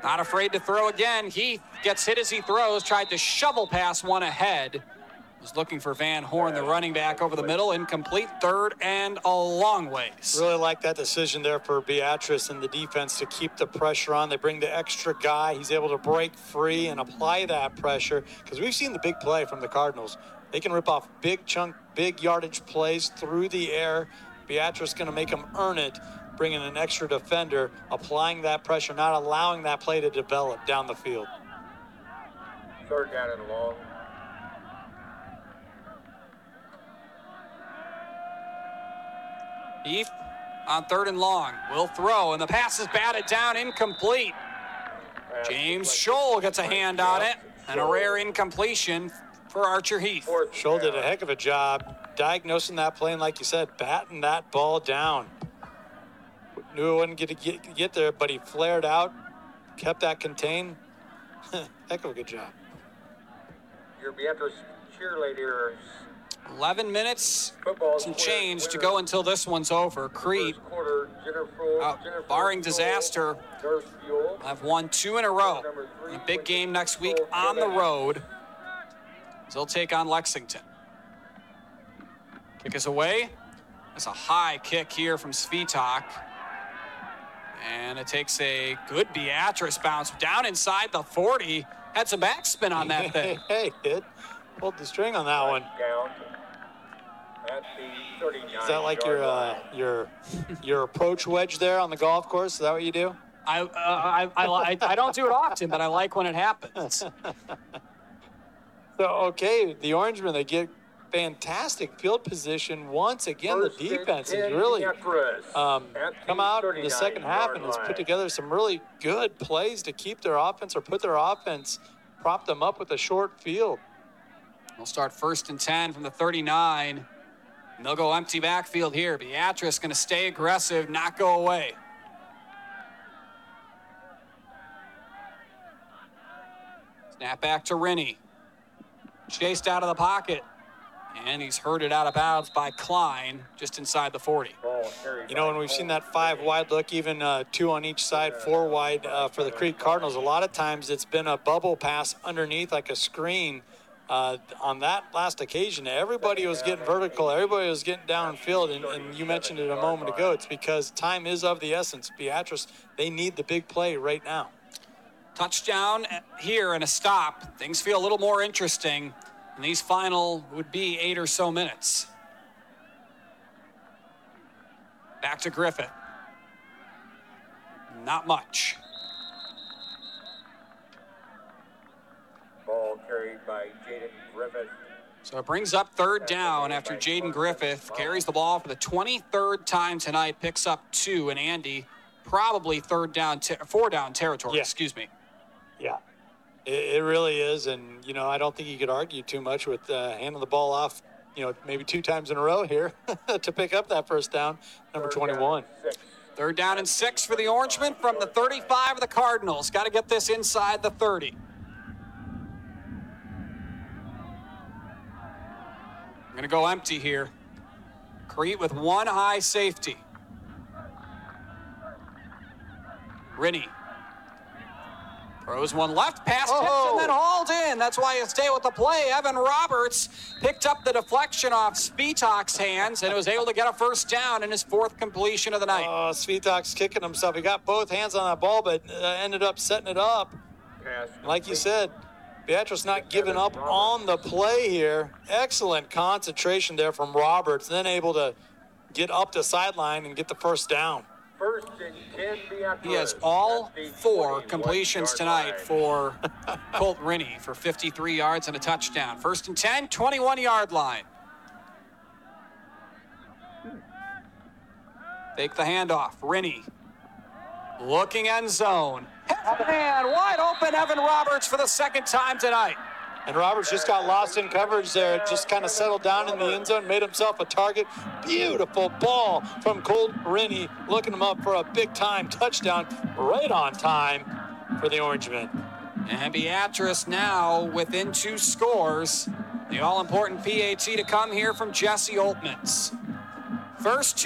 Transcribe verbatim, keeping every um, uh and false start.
Not afraid to throw again. Heath gets hit as he throws, tried to shovel pass one ahead. Was looking for Van Horn, the running back, over the middle. Incomplete, third and a long ways. Really like that decision there for Beatrice and the defense to keep the pressure on. They bring the extra guy. He's able to break free and apply that pressure, because we've seen the big play from the Cardinals. They can rip off big chunk, big yardage plays through the air. Beatrice going to make them earn it, bringing an extra defender, applying that pressure, not allowing that play to develop down the field. Third down and long. Heath on third and long will throw, and the pass is batted down, incomplete. James Scholl gets a hand on it, and a rare incompletion for Archer Heath. Scholl did a heck of a job diagnosing that play, and like you said, batting that ball down. Knew it wasn't going to get, get there, but he flared out, kept that contained. Heck of a good job. Your Beatrice cheerleaders. eleven minutes, Football some winner, change winner. to go until this one's over. Crete, First quarter, Jennifer, uh, Jennifer barring Fuel, disaster, Nurse Fuel. have won two in a row. Number three, A big game next week Fuel, on the Kevin. road. They'll take on Lexington. Kick is away. That's a high kick here from Svitak. And it takes a good Beatrice bounce down inside the forty. Had some backspin on that thing. Hey, it pulled the string on that one. Down at the thirty-nine. Is that like your uh, your your approach wedge there on the golf course? Is that what you do? I, uh, I, I, I, I don't do it often, but I like when it happens. So, okay, the Orangemen, they get fantastic field position. Once again, First the and defense has ten, really Beatrice um, at come out in the second half and has thirty-nine-yard put line. together some really good plays to keep their offense or put their offense, prop them up with a short field. We'll start first and ten from the thirty-nine. And they'll go empty backfield here. Beatrice going to stay aggressive, not go away. Snap back to Rennie. Chased out of the pocket. And he's herded out of bounds by Klein just inside the forty. Ball carried You know, by when we've seen Cole. that five wide look, even uh, two on each side, four wide uh, for the Crete Cardinals, a lot of times it's been a bubble pass underneath like a screen. Uh, on that last occasion, everybody was getting vertical, everybody was getting downfield, and, and you mentioned it a moment ago. It's because time is of the essence. Beatrice, they need the big play right now. Touchdown here and a stop. Things feel a little more interesting. And these final would be eight or so minutes. Back to Griffith. Not much. Ball carried by Jaden Griffith. So it brings up third down after Jaden Griffith carries the ball for the twenty-third time tonight, picks up two, and Andy probably third down, ter- four down territory, Yeah. excuse me. Yeah, it, it really is. And, you know, I don't think you could argue too much with uh, handing the ball off, you know, maybe two times in a row here to pick up that first down, number Third down and twenty-one. six. Third down and six for the Orangemen from the thirty-five of the Cardinals. Got to get this inside the thirty. I'm going to go empty here. Crete with one high safety. Rennie. Throws one left, pass tipped, Oh. and then hauled in. That's why you stay with the play. Evan Roberts picked up the deflection off Spitak's hands and was able to get a first down in his fourth completion of the night. Oh, Svitak's kicking himself. He got both hands on that ball, but uh, ended up setting it up. Pass Like you said, Beatrice not giving up on the play here. Excellent concentration there from Roberts, then able to get up the sideline and get the first down. First and ten, Beatrice. He has all at the four twenty-one completions yard tonight line. for Colt Rennie for fifty-three yards and a touchdown. First and ten, twenty-one-yard line. Take the handoff. Rennie looking end zone. Man, wide open Evan Roberts for the second time tonight. And Roberts just got lost in coverage there, just kind of settled down in the end zone, made himself a target. Beautiful ball from Colt Rennie, looking him up for a big-time touchdown, right on time for the Orangemen. And Beatrice now within two scores. The all-important P A T to come here from Jesse Oltmans. First two